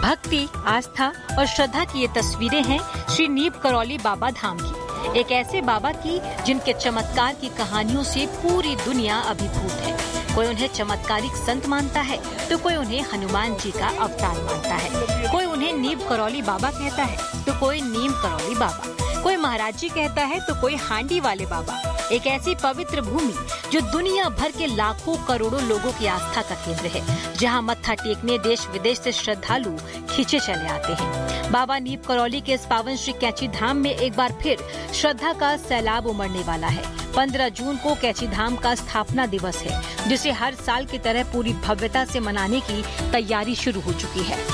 भक्ति, आस्था और श्रद्धा की ये तस्वीरें हैं श्री नीम करौली बाबा धाम की। एक ऐसे बाबा की जिनके चमत्कार की कहानियों से पूरी दुनिया अभिभूत है। कोई उन्हें चमत्कारिक संत मानता है तो कोई उन्हें हनुमान जी का अवतार मानता है। कोई उन्हें नीम करौली बाबा कहता है तो कोई नीम करौली बाबा, कोई महाराज जी कहता है तो कोई हांडी वाले बाबा। एक ऐसी पवित्र भूमि जो दुनिया भर के लाखों करोड़ों लोगों की आस्था का केंद्र है, जहां मत्था टेकने देश विदेश से श्रद्धालु खींचे चले आते हैं। बाबा नीम करौली के इस पावन श्री कैची धाम में एक बार फिर श्रद्धा का सैलाब उमड़ने वाला है। 15 जून को कैची धाम का स्थापना दिवस है, जिसे हर साल की तरह पूरी भव्यता से मनाने की तैयारी शुरू हो चुकी है।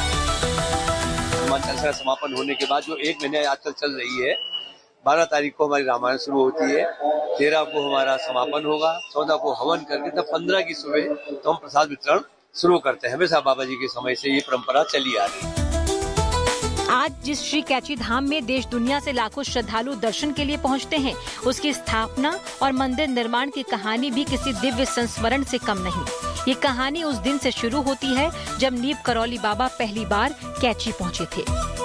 का समापन होने के बाद जो 1 महीने आजकल चल रही है, 12 तारीख को हमारी रामायण शुरू होती है, 13 को हमारा समापन होगा, 14 को हवन करके तब 15 की सुबह तो हम प्रसाद वितरण शुरू करते हैं। हमेशा बाबा जी के समय से ये परंपरा चली आ रही है। आज जिस श्री कैची धाम में देश दुनिया से लाखों श्रद्धालु दर्शन के लिए पहुंचते हैं, उसकी स्थापना और मंदिर निर्माण की कहानी भी किसी दिव्य संस्मरण से कम नहीं। ये कहानी उस दिन से शुरू होती है जब नीम करौली बाबा पहली बार कैची पहुंचे थे।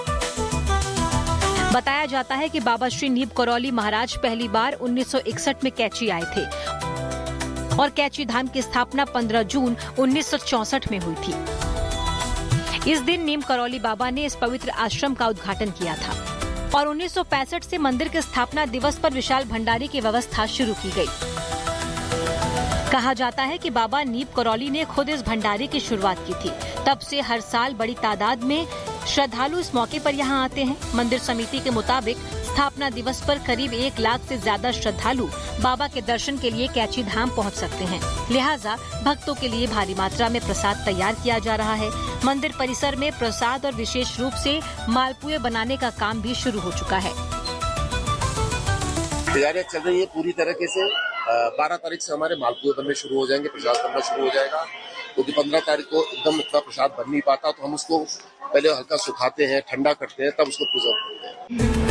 बताया जाता है कि बाबा श्री नीम करौली महाराज पहली बार 1961 में कैची आए थे और कैची धाम की स्थापना 15 जून 1964 में हुई थी। इस दिन नीम करौली बाबा ने इस पवित्र आश्रम का उद्घाटन किया था और 1965 से मंदिर के स्थापना दिवस पर विशाल भंडारे की व्यवस्था शुरू की गई। कहा जाता है कि बाबा नीम करौली ने खुद इस भंडारे की शुरुआत की थी। तब से हर साल बड़ी तादाद में श्रद्धालु इस मौके पर यहाँ आते हैं। मंदिर समिति के मुताबिक स्थापना दिवस पर करीब 1 लाख से ज्यादा श्रद्धालु बाबा के दर्शन के लिए कैची धाम पहुँच सकते हैं। लिहाजा भक्तों के लिए भारी मात्रा में प्रसाद तैयार किया जा रहा है। मंदिर परिसर में प्रसाद और विशेष रूप से मालपुए बनाने का काम भी शुरू हो चुका है। तैयारियां चल रही है पूरी तरीके से। 12 तारीख से हमारे मालपुए बनने शुरू हो जाएंगे, प्रसाद बनना शुरू हो जाएगा, क्योंकि 15 तारीख को एकदम इतना प्रसाद बन नहीं पाता, तो हम उसको पहले हल्का सुखाते हैं, ठंडा करते हैं, तब उसको प्रिजर्व करते हैं।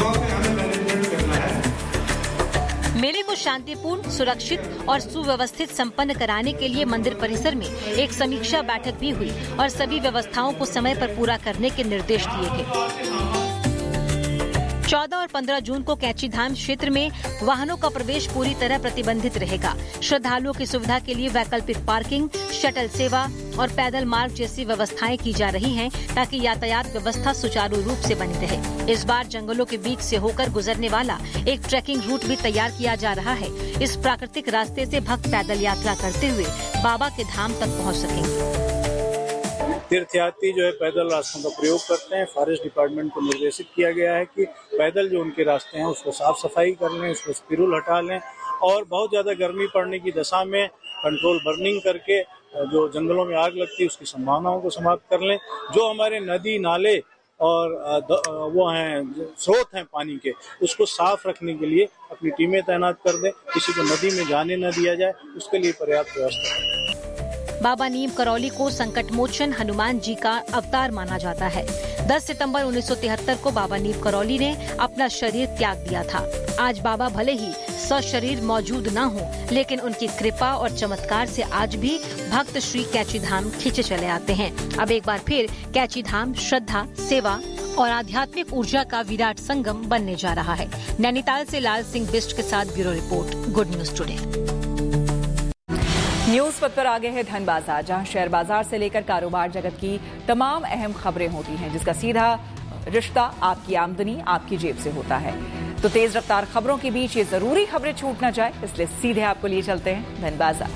मेले को शांतिपूर्ण, सुरक्षित और सुव्यवस्थित संपन्न कराने के लिए मंदिर परिसर में एक समीक्षा बैठक भी हुई और सभी व्यवस्थाओं को समय पर पूरा करने के निर्देश दिए गए। 14 और 15 जून को कैची धाम क्षेत्र में वाहनों का प्रवेश पूरी तरह प्रतिबंधित रहेगा। श्रद्धालुओं की सुविधा के लिए वैकल्पिक पार्किंग, शटल सेवा और पैदल मार्ग जैसी व्यवस्थाएं की जा रही हैं, ताकि यातायात व्यवस्था सुचारू रूप से बनी रहे। इस बार जंगलों के बीच से होकर गुजरने वाला एक ट्रैकिंग रूट भी तैयार किया जा रहा है। इस प्राकृतिक रास्ते से भक्त पैदल यात्रा करते हुए बाबा के धाम तक पहुँच सकेंगे। तीर्थयात्री जो है पैदल रास्तों का प्रयोग करते हैं। फॉरेस्ट डिपार्टमेंट को निर्देशित किया गया है कि पैदल जो उनके रास्ते हैं उसको साफ सफाई कर लें, उसको स्पिरुल हटा लें और बहुत ज्यादा गर्मी पड़ने की दशा में कंट्रोल बर्निंग करके जो जंगलों में आग लगती है उसकी संभावनाओं को समाप्त कर लें। जो हमारे नदी नाले और वो हैं स्रोत हैं पानी के, उसको साफ रखने के लिए अपनी टीमें तैनात कर दें। किसी को नदी में जाने न दिया जाए, उसके लिए पर्याप्त व्यवस्था करें। बाबा नीम करौली को संकट मोचन हनुमान जी का अवतार माना जाता है। 10 सितंबर 1973 को बाबा नीम करौली ने अपना शरीर त्याग दिया था। आज बाबा भले ही सशरीर मौजूद न हो, लेकिन उनकी कृपा और चमत्कार से आज भी भक्त श्री कैची धाम खींचे चले आते हैं। अब एक बार फिर कैची धाम श्रद्धा, सेवा और आध्यात्मिक ऊर्जा का विराट संगम बनने जा रहा है। नैनीताल से लाल सिंह बिष्ट के साथ bureau report, good news today. News पर आगे है धन बाजार, जहां शेयर बाजार से लेकर कारोबार जगत की तमाम अहम खबरें होती हैं, जिसका सीधा रिश्ता आपकी आमदनी, आपकी जेब से होता है। तो तेज रफ्तार खबरों के बीच ये जरूरी खबरें छूट न जाए, इसलिए सीधे आपको लिए चलते हैं धन बाजार।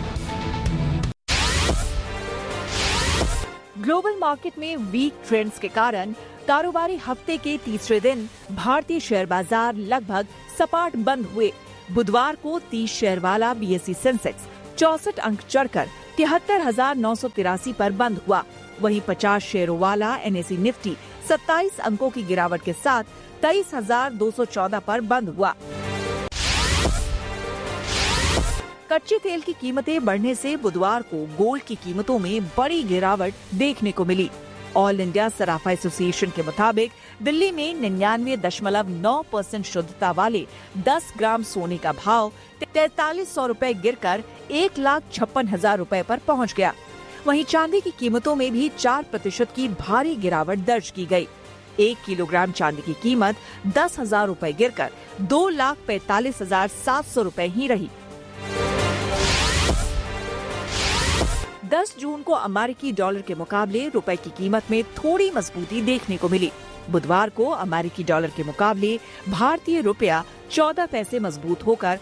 ग्लोबल मार्केट में वीक ट्रेंड्स के कारण कारोबारी हफ्ते के तीसरे दिन भारतीय शेयर बाजार लगभग सपाट बंद हुए। बुधवार को 30 शेयर वाला बीएसई सेंसेक्स 64 अंक चढ़कर 73,983 पर बंद हुआ। वहीं 50 शेयरों वाला एनएसई निफ्टी 27 अंकों की गिरावट के साथ 23,214 पर बंद हुआ। कच्चे तेल की कीमतें बढ़ने से बुधवार को गोल्ड की कीमतों में बड़ी गिरावट देखने को मिली। ऑल इंडिया सराफा एसोसिएशन के मुताबिक दिल्ली में 99.9% शुद्धता वाले 10 ग्राम सोने का भाव 4300 रुपए गिरकर 1,56,000 रुपए पर पहुंच गया। वहीं चांदी की कीमतों में भी 4% की भारी गिरावट दर्ज की गई। 1 किलोग्राम चांदी की कीमत 10,000 रूपए गिरकर 2,45,700 रूपए ही रही। 10 जून को अमेरिकी डॉलर के मुकाबले रुपए की कीमत में थोड़ी मजबूती देखने को मिली। बुधवार को अमेरिकी डॉलर के मुकाबले भारतीय रुपया 14 पैसे मजबूत होकर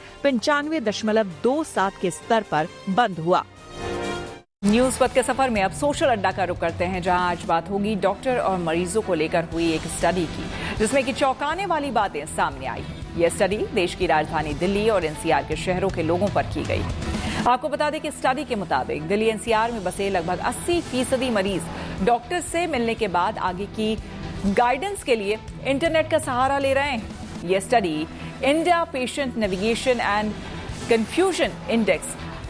95.27 के स्तर पर बंद हुआ। न्यूज पथ के सफर में अब सोशल अड्डा का रुख करते हैं, जहां आज बात होगी डॉक्टर और मरीजों को लेकर हुई एक स्टडी की, जिसमें कि चौंकाने वाली बातें सामने आई। यह स्टडी देश की राजधानी दिल्ली और एनसीआर के शहरों के लोगों पर की गई। आपको बता दें कि स्टडी के मुताबिक दिल्ली एनसीआर में बसे लगभग 80% मरीज डॉक्टर से मिलने के बाद आगे की गाइडेंस के लिए इंटरनेट का सहारा ले रहे हैं। यह study India patient navigation and confusion index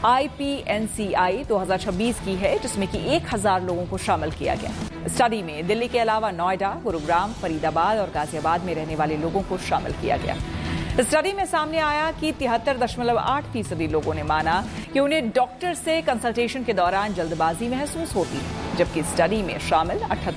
IPNCI 2026 की है, जिसमें कि 1000 लोगों को शामिल किया गया। स्टडी में दिल्ली के अलावा नोएडा, गुरुग्राम, फरीदाबाद और गाजियाबाद में रहने वाले लोगों को शामिल किया गया। स्टडी में सामने आया कि 73.8% लोगों ने माना कि उन्हें डॉक्टर से कंसल्टेशन के दौरान जल्दबाजी महसूस होती है, जबकि स्टडी में शामिल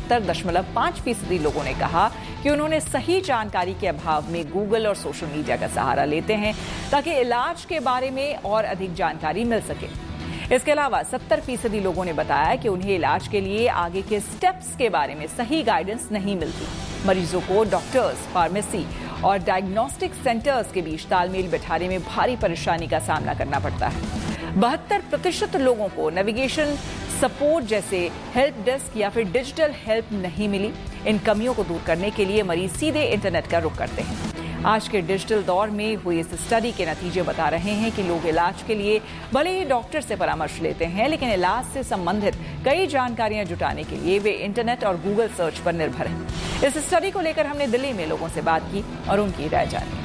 78.5% लोगों ने कहा कि उन्होंने सही जानकारी के अभाव में गूगल और सोशल मीडिया का सहारा लेते हैं ताकि इलाज के बारे में और अधिक जानकारी मिल सके। इसके अलावा 70% लोगों ने बताया कि उन्हें इलाज के लिए आगे के स्टेप्स के बारे में सही गाइडेंस नहीं मिलती। मरीजों को डॉक्टर्स, फार्मेसी और डायग्नोस्टिक सेंटर्स के बीच तालमेल बिठाने में भारी परेशानी का सामना करना पड़ता है। 72% लोगों को नेविगेशन सपोर्ट जैसे हेल्प डेस्क या फिर डिजिटल हेल्प नहीं मिली। इन कमियों को दूर करने के लिए मरीज सीधे इंटरनेट का रुख करते हैं। आज के डिजिटल दौर में हुई इस स्टडी के नतीजे बता रहे हैं कि लोग इलाज के लिए भले ही डॉक्टर से परामर्श लेते हैं, लेकिन इलाज से संबंधित कई जानकारियां जुटाने के लिए वे इंटरनेट और गूगल सर्च पर निर्भर हैं। इस स्टडी को लेकर हमने दिल्ली में लोगों से बात की और उनकी राय जानी।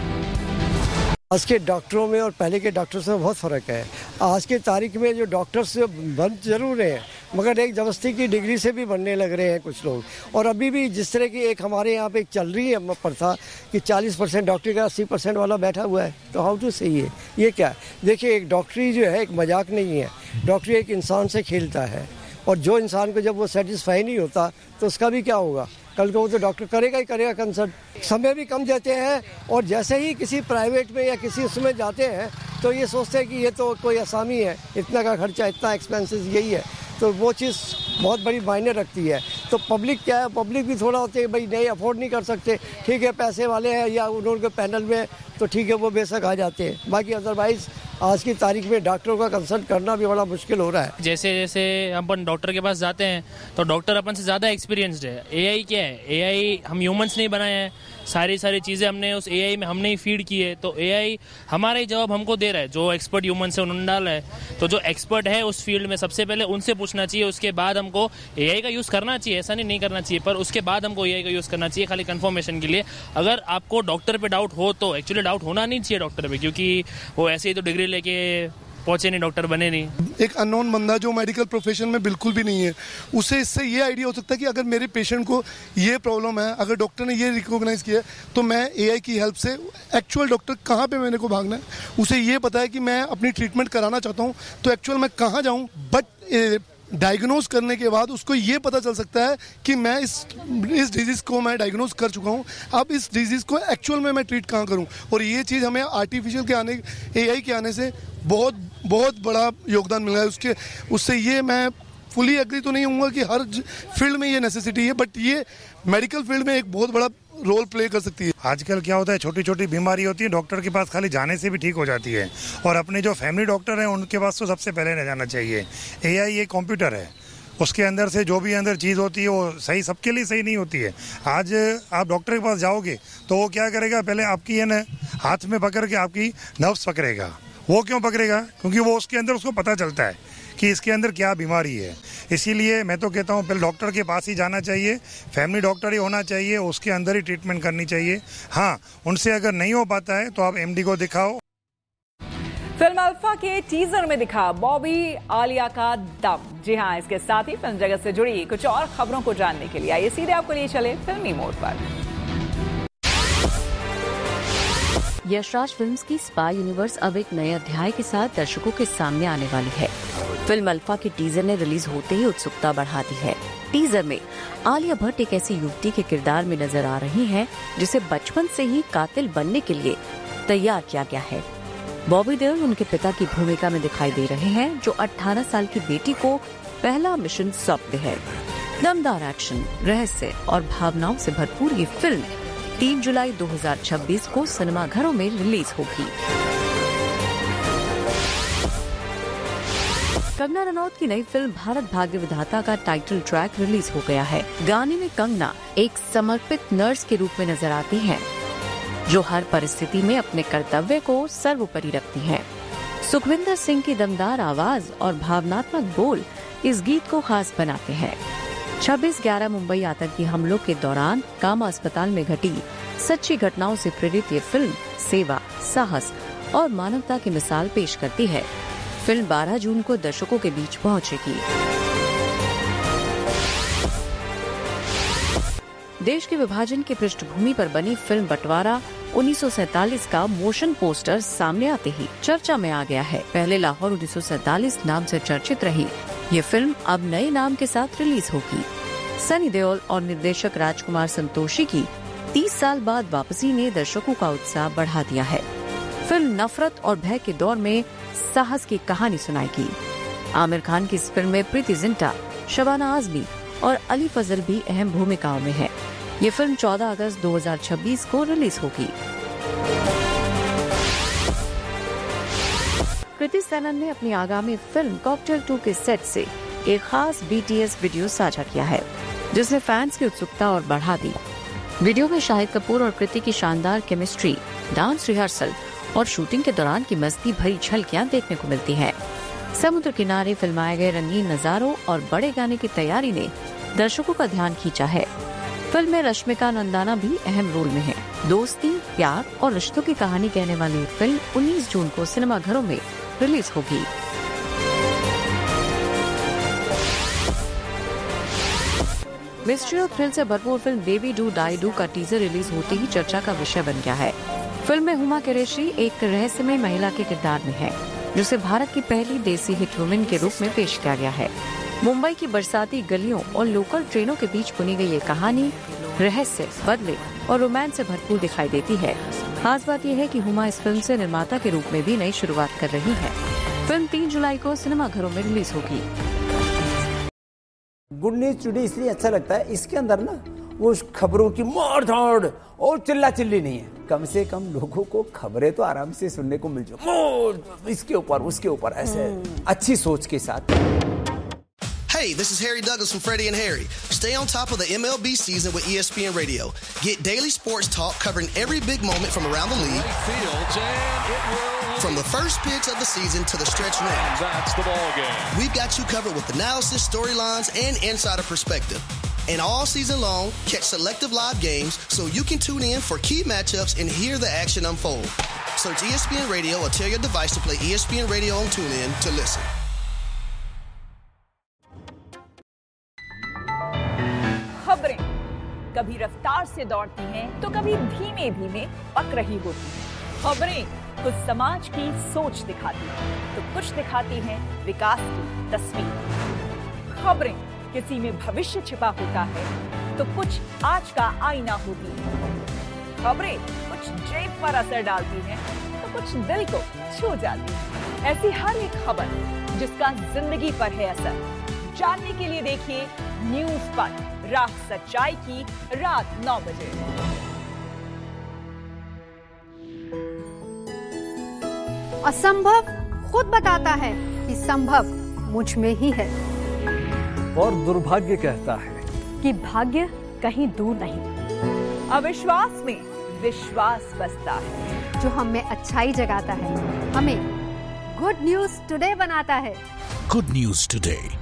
आज के डॉक्टरों में और पहले के डॉक्टर्स में बहुत फ़र्क है। आज की तारीख में जो डॉक्टर्स बन जरूर हैं, मगर एक जबरदस्ती की डिग्री से भी बनने लग रहे हैं कुछ लोग। और अभी भी जिस तरह की एक हमारे यहाँ पे चल रही है प्रथा कि 40% डॉक्टरी का 80% वाला बैठा हुआ है, तो हाउ टू सही है ये क्या? देखिए, एक डॉक्टरी जो है एक मजाक नहीं है। डॉक्टरी एक इंसान से खेलता है, और जो इंसान को जब वो सेटिस्फाई नहीं होता तो उसका भी क्या होगा? कल को वो तो डॉक्टर करेगा ही करेगा कंसल्ट। समय भी कम देते हैं, और जैसे ही किसी प्राइवेट में या किसी उसमें जाते हैं तो ये सोचते हैं कि ये तो कोई आसामी है, इतना का खर्चा, इतना एक्सपेंसेस यही है, तो वो चीज़ बहुत बड़ी मायने रखती है। तो पब्लिक क्या है, पब्लिक भी थोड़ा होती है भाई नहीं अफोर्ड नहीं कर सकते, ठीक है पैसे वाले हैं या उनके पैनल में, तो ठीक है वो बेशक आ जाते हैं। बाकी अदरवाइज आज की तारीख में डॉक्टरों का कंसल्ट करना भी बड़ा मुश्किल हो रहा है। जैसे जैसे अपन डॉक्टर के पास जाते हैं तो डॉक्टर अपन से ज़्यादा एक्सपीरियंस्ड है। AI क्या है? AI हम ह्यूमंस नहीं बनाए हैं, सारी चीज़ें हमने उस AI में हमने ही फीड की है। तो AI हमारा ही जवाब हमको दे रहा है, जो एक्सपर्ट ह्यूमंस है उन्होंने डाला है। तो जो एक्सपर्ट है उस फील्ड में सबसे पहले उनसे पूछना चाहिए, उसके बाद हमको AI का यूज़ करना चाहिए। ऐसा नहीं करना चाहिए, पर उसके बाद हमको AI का यूज़ करना चाहिए खाली कंफर्मेशन के लिए। अगर आपको डॉक्टर पे डाउट हो तो एक्चुअली डाउट होना नहीं चाहिए डॉक्टर पे, क्योंकि वो ऐसे ही तो डिग्री लेके पहुंचे नहीं, डॉक्टर बने नहीं। एक अननोन बंदा जो मेडिकल प्रोफेशन में बिल्कुल भी नहीं है, उसे इससे ये आइडिया हो सकता है कि अगर मेरे पेशेंट को ये प्रॉब्लम है, अगर डॉक्टर ने ये रिकॉग्नाइज किया तो मैं AI की हेल्प से एक्चुअल डॉक्टर कहाँ पे मेरे को भागना है, उसे ये पता है कि मैं अपनी ट्रीटमेंट कराना चाहता हूँ तो एक्चुअल मैं कहाँ जाऊँ। बट डायग्नोज करने के बाद उसको ये पता चल सकता है कि मैं इस डिजीज़ को मैं डायग्नोज कर चुका हूँ, अब इस डिजीज़ को एक्चुअल में मैं ट्रीट कहाँ करूँ। और ये चीज़ हमें आर्टिफिशियल के आने, AI के आने से बहुत बड़ा योगदान मिला है। उससे ये मैं फुली एग्री तो नहीं हूँगा कि हर फील्ड में ये नेसेसिटी है, बट ये मेडिकल फील्ड में एक बहुत बड़ा रोल प्ले कर सकती है। आजकल क्या होता है, छोटी छोटी बीमारी होती है, डॉक्टर के पास खाली जाने से भी ठीक हो जाती है, और अपने जो फैमिली डॉक्टर हैं उनके पास तो सबसे पहले न जाना चाहिए। AI ये कंप्यूटर है, उसके अंदर से जो भी अंदर चीज़ होती है वो सही सबके लिए सही नहीं होती है। आज आप डॉक्टर के पास जाओगे तो वो क्या करेगा, पहले आपकी है ना हाथ में पकड़ के आपकी नर्व्स पकड़ेगा। वो क्यों पकड़ेगा? क्योंकि वो उसके अंदर उसको पता चलता है कि इसके अंदर क्या बीमारी है। इसीलिए मैं तो कहता हूँ पहले डॉक्टर के पास ही जाना चाहिए, फैमिली डॉक्टर ही होना चाहिए, उसके अंदर ही ट्रीटमेंट करनी चाहिए। हाँ, उनसे अगर नहीं हो पाता है तो आप MD को दिखाओ। फिल्म अल्फा के टीजर में दिखा बॉबी आलिया का दम। जी हाँ, इसके साथ ही फिल्म जगत से जुड़ी कुछ और खबरों को जानने के लिए आइए सीधे आपको लिए चले फिल्मी मोड पर। यशराज फिल्म्स की स्पाई यूनिवर्स अब एक नए अध्याय के साथ दर्शकों के सामने आने वाली है। फिल्म अल्फा के टीजर ने रिलीज होते ही उत्सुकता बढ़ा दी है। टीजर में आलिया भट्ट एक ऐसी युवती के किरदार में नजर आ रही हैं जिसे बचपन से ही कातिल बनने के लिए तैयार किया गया है। बॉबी देओल उनके पिता की भूमिका में दिखाई दे रहे हैं, जो 18 साल की बेटी को पहला मिशन सौंपते हैं। दमदार एक्शन, रहस्य और भावनाओं से भरपूर ये फिल्म 3 जुलाई 2026 को सिनेमाघरों में रिलीज होगी। कंगना रनौत की नई फिल्म भारत भाग्य विधाता का टाइटल ट्रैक रिलीज हो गया है। गाने में कंगना एक समर्पित नर्स के रूप में नजर आती हैं, जो हर परिस्थिति में अपने कर्तव्य को सर्वोपरि रखती हैं। सुखविंदर सिंह की दमदार आवाज और भावनात्मक बोल इस गीत को खास बनाते हैं। 26/11 मुंबई आतंकी हमलों के दौरान कामा अस्पताल में घटी सच्ची घटनाओं से प्रेरित ये फिल्म सेवा, साहस और मानवता की मिसाल पेश करती है। फिल्म 12 जून को दर्शकों के बीच पहुंचेगी। देश के विभाजन की पृष्ठभूमि पर बनी फिल्म बंटवारा 1947 का मोशन पोस्टर सामने आते ही चर्चा में आ गया है। पहले लाहौर 1947 नाम से चर्चित रही ये फिल्म अब नए नाम के साथ रिलीज होगी। सनी देओल और निर्देशक राजकुमार संतोषी की 30 साल बाद वापसी ने दर्शकों का उत्साह बढ़ा दिया है। फिल्म नफरत और भय के दौर में साहस की कहानी सुनाएगी। आमिर खान की इस फिल्म में प्रीति जिंटा, शबाना आजमी और अली फजल भी अहम भूमिकाओं में है। ये फिल्म 14 अगस्त 2026 को रिलीज होगी। कृति सेनन ने अपनी आगामी फिल्म कॉकटेल 2 के सेट से एक खास BTS वीडियो साझा किया है, जिसने फैंस की उत्सुकता और बढ़ा दी। वीडियो में शाहिद कपूर और कृति की शानदार केमिस्ट्री, डांस रिहर्सल और शूटिंग के दौरान की मस्ती भरी झलकियां देखने को मिलती हैं। समुद्र किनारे फिल्माए गए रंगीन नजारों और बड़े गाने की तैयारी ने दर्शकों का ध्यान खींचा है। फिल्म में रश्मिका नंदाना भी अहम रोल में है। दोस्ती, प्यार और रिश्तों की कहानी कहने वाली फिल्म 19 जून को सिनेमाघरों में रिलीज होगी। मिस्ट्री और थ्रिल से भरपूर film baby do die do का टीजर रिलीज होते ही चर्चा का विषय बन गया है। फिल्म में हुमा कुरैशी एक रहस्यमय महिला के किरदार में है, जिसे भारत की पहली देसी हिट वुमेन के रूप में पेश किया गया है। मुंबई की बरसाती गलियों और लोकल ट्रेनों के बीच बुनी गई ये कहानी रहस्य, बदले और रोमांस से भरपूर दिखाई देती है। खास बात यह है कि हुमा इस फिल्म से निर्माता के रूप में भी नई शुरुआत कर रही है। फिल्म 3 जुलाई को सिनेमाघरों में रिलीज होगी। गुड न्यूज टुडे इसलिए अच्छा लगता है, इसके अंदर ना वो खबरों की मार धाड़ और चिल्ला चिल्ली नहीं है। कम से कम लोगों को खबरें तो आराम से सुनने को मिल जाए, इसके ऊपर उसके ऊपर ऐसे अच्छी सोच के साथ। Hey, this is Harry Douglas from Freddie and Harry. Stay on top of the MLB season with ESPN Radio. Get daily sports talk covering every big moment from around the league. From the first pitch of the season to the stretch run. That's the ball game. We've got you covered with analysis, storylines, and insider perspective. And all season long, catch selective live games so you can tune in for key matchups and hear the action unfold. Search ESPN Radio or tell your device to play ESPN Radio on TuneIn to listen. खबरें कभी रफ्तार से दौड़ती हैं तो कभी धीमे धीमे पक रही होती हैं। खबरें कुछ समाज की सोच दिखाती हैं तो कुछ दिखाती हैं विकास की तस्वीर। खबरें किसी में भविष्य छिपा होता है तो कुछ आज का आईना होती है। खबरें कुछ जेब पर असर डालती हैं तो कुछ दिल को छू जाती है। ऐसी हर एक खबर जिसका जिंदगी पर है असर, जानने के लिए देखिए न्यूज़ पर राह सच्चाई की रात 9 बजे। असंभव खुद बताता है कि संभव मुझ में ही है, और दुर्भाग्य कहता है कि भाग्य कहीं दूर नहीं। अविश्वास में विश्वास बसता है, जो हम में अच्छाई जगाता है, हमें गुड न्यूज टुडे बनाता है। Good news today